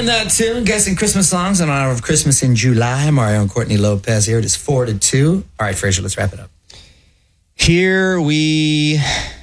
that tune, guessing Christmas songs in honor of Christmas in July. Mario and Courtney Lopez here. It is 4-2. All right, Fraser, let's wrap it up. Here we